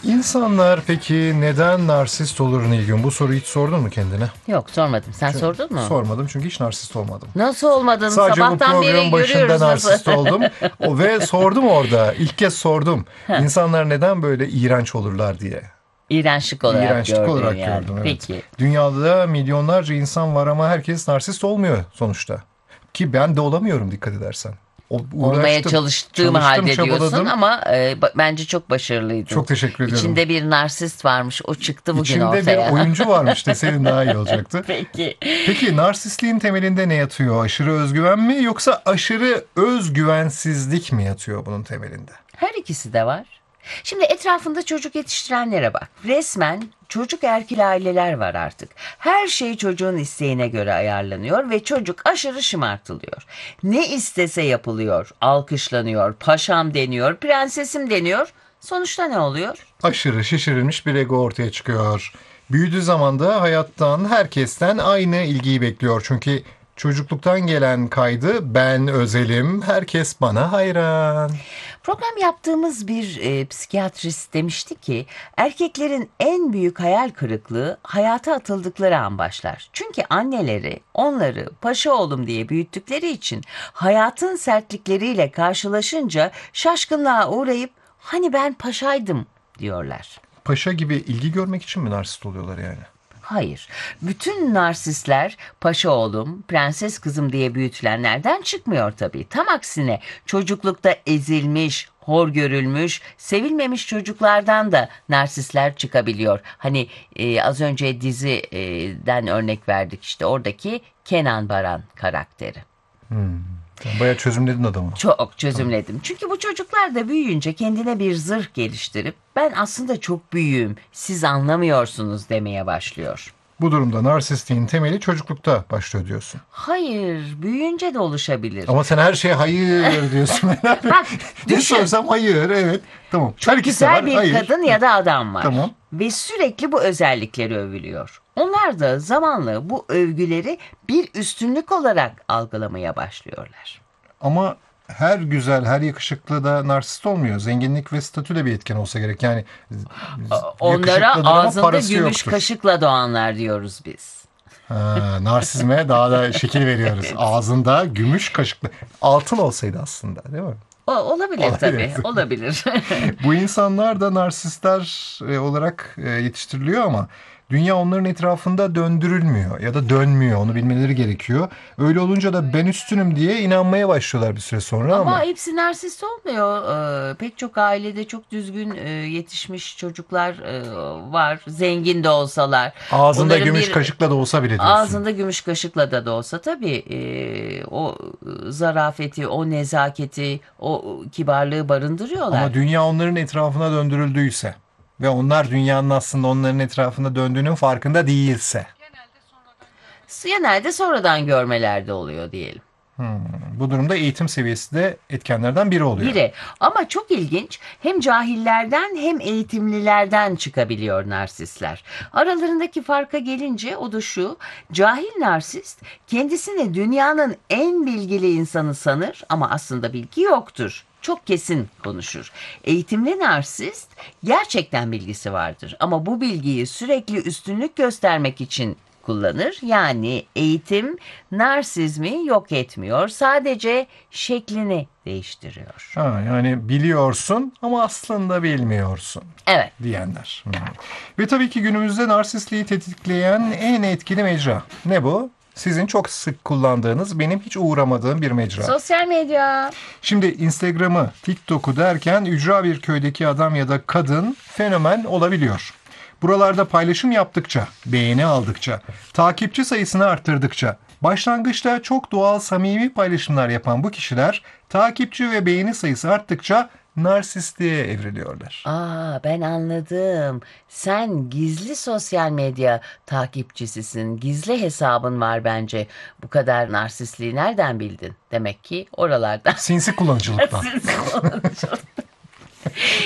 İnsanlar peki neden narsist olur Nilgün? Bu soruyu hiç sordun mu kendine? Yok, sormadım. Sen sordun mu? Sormadım çünkü hiç narsist olmadım. Nasıl olmadın? Sadece bu Sabahtan beri programın başında görüyoruz nasıl. narsist oldum. Ve sordum orada. İlk kez sordum. İnsanlar neden böyle iğrenç olurlar diye. İğrençlik olarak İğrençlik gördün olarak yani. gördüm, evet. Peki. Dünyada milyonlarca insan var ama herkes narsist olmuyor sonuçta. Ki ben de olamıyorum dikkat edersen. Olmaya Uğraştım, çalıştığım halde diyorsun çabaladım. ama bence çok başarılıydın. Çok teşekkür ediyorum. İçinde bir narsist varmış. O çıktı bugün İçinde ortaya. bir oyuncu varmış deseydin daha iyi olacaktı. Peki. Peki narsistliğin temelinde ne yatıyor? Aşırı özgüven mi yoksa aşırı özgüvensizlik mi yatıyor bunun temelinde? Her ikisi de var. Şimdi etrafında çocuk yetiştirenlere bak. Resmen çocuk erkil aileler var artık. Her şey çocuğun isteğine göre ayarlanıyor ve çocuk aşırı şımartılıyor. Ne istese yapılıyor, alkışlanıyor, paşam deniyor, prensesim deniyor. Sonuçta ne oluyor? Aşırı şişirilmiş bir ego ortaya çıkıyor. Büyüdüğü zaman da hayattan, herkesten aynı ilgiyi bekliyor. Çünkü çocukluktan gelen kaydı ben özelim, herkes bana hayran. Program yaptığımız bir psikiyatrist demişti ki erkeklerin en büyük hayal kırıklığı hayata atıldıkları an başlar. Çünkü anneleri onları paşa oğlum diye büyüttükleri için hayatın sertlikleriyle karşılaşınca şaşkınlığa uğrayıp hani ben paşaydım diyorlar. Paşa gibi ilgi görmek için mi narsist oluyorlar yani? Hayır. Bütün narsistler paşa oğlum, prenses kızım diye büyütülenlerden çıkmıyor tabii. Tam aksine çocuklukta ezilmiş, hor görülmüş, sevilmemiş çocuklardan da narsistler çıkabiliyor. Hani az önce diziden örnek verdik işte oradaki Kenan Baran karakteri. Sen bayağı çözümledin adamı. Çok çözümledim. Çünkü bu çocuklar da büyüyünce kendine bir zırh geliştirip ben aslında çok büyüğüm, siz anlamıyorsunuz demeye başlıyor. Bu durumda narsistliğin temeli çocuklukta başlıyor diyorsun. Hayır, büyüyünce de oluşabilir. Ama sen her şeye hayır diyorsun. Bak, Ne düşün. sorsam hayır, evet. Tamam. Çok Her ikisi de güzel var, bir hayır. kadın ya da adam var. Tamam. Ve sürekli bu özellikleri övülüyor. Onlar da zamanla bu övgüleri bir üstünlük olarak algılamaya başlıyorlar. Ama her güzel, her yakışıklı da narsist olmuyor. Zenginlik ve statü de bir etken olsa gerek. Yani Onlara yakışıklıdır ama ağzında parası gümüş yoktur. kaşıkla doğanlar diyoruz biz. Narsizme daha da şekil veriyoruz. Ağzında gümüş kaşıklı. Altın olsaydı aslında, değil mi? Olabilir tabii, Olabilir. olabilir. Bu insanlar da narsistler olarak yetiştiriliyor ama dünya onların etrafında döndürülmüyor ya da dönmüyor. Onu bilmeleri gerekiyor. Öyle olunca da ben üstünüm diye inanmaya başlıyorlar bir süre sonra Ama ama hepsi narsist olmuyor. Pek çok ailede çok düzgün yetişmiş çocuklar var. Zengin de olsalar. ağzında Onların gümüş bir kaşıkla da olsa bile diyorsun. ağzında gümüş kaşıkla da olsa tabii o zarafeti, o nezaketi, o kibarlığı barındırıyorlar. Ama dünya onların etrafına döndürüldüyse ve onlar dünyanın aslında onların etrafında döndüğünün farkında değilse Genelde sonradan görmelerde oluyor diyelim. bu durumda eğitim seviyesi de etkenlerden biri oluyor. Biri. Ama çok ilginç, hem cahillerden hem eğitimlilerden çıkabiliyor narsistler. Aralarındaki farka gelince o da şu: cahil narsist kendisini dünyanın en bilgili insanı sanır ama aslında bilgi yoktur. Çok kesin konuşur. Eğitimli narsist gerçekten bilgisi vardır ama bu bilgiyi sürekli üstünlük göstermek için kullanır. Yani eğitim narsizmi yok etmiyor. Sadece şeklini değiştiriyor. Yani biliyorsun ama aslında bilmiyorsun Evet. diyenler. Ve tabii ki günümüzde narsistliği tetikleyen en etkili mecra. Ne bu? Sizin çok sık kullandığınız, benim hiç uğramadığım bir mecra. Sosyal medya. Şimdi Instagram'ı, TikTok'u derken ücra bir köydeki adam ya da kadın fenomen olabiliyor. Buralarda paylaşım yaptıkça, beğeni aldıkça, takipçi sayısını arttırdıkça, başlangıçta çok doğal, samimi paylaşımlar yapan bu kişiler takipçi ve beğeni sayısı arttıkça narsistliğe evriliyorlar. Ben anladım. Sen gizli sosyal medya takipçisisin. Gizli hesabın var bence. Bu kadar narsistliği nereden bildin? Demek ki oralardan. Sinsi kullanıcılıktan.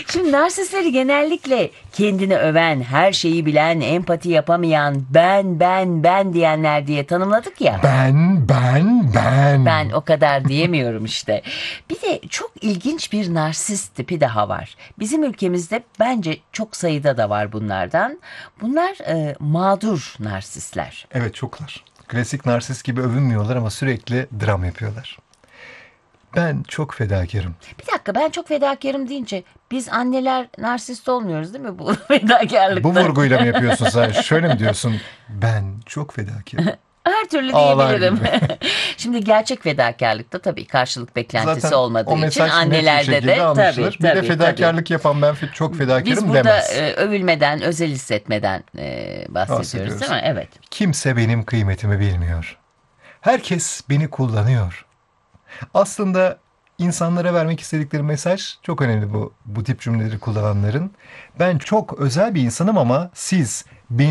Şimdi narsistleri genellikle kendini öven, her şeyi bilen, empati yapamayan, ben diyenler diye tanımladık ya. Ben. Ben o kadar diyemiyorum işte. Bir de çok ilginç bir narsist tipi daha var. Bizim ülkemizde bence çok sayıda da var bunlardan. Bunlar mağdur narsistler. Evet, çoklar. Klasik narsist gibi övünmüyorlar ama sürekli dram yapıyorlar. Ben çok fedakarım. Bir dakika, ben çok fedakarım deyince biz anneler narsist olmuyoruz değil mi bu fedakarlıkta? Bu vurguyla mı yapıyorsun sen? Şöyle mi diyorsun? Ben çok fedakarım. Her türlü Ağlar diyebilirim. gibi. Şimdi gerçek fedakarlıkta tabii karşılık beklentisi Zaten olmadığı o için mesaj net bir annelerde şekilde de anlaşılır. tabii. Bir de fedakarlık yapan ben çok fedakarım Biz burada demez. övülmeden, özel hissetmeden bahsediyoruz değil mi? Evet. Kimse benim kıymetimi bilmiyor. Herkes beni kullanıyor. Aslında insanlara vermek istedikleri mesaj çok önemli bu tip cümleleri kullananların. Ben çok özel bir insanım ama siz